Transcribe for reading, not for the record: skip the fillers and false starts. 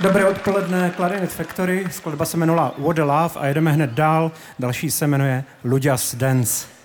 Dobré odpoledne, Clarinet Factory. Skladba se jmenovala What a Love a jedeme hned dál. Další se jmenuje Luďas Dance.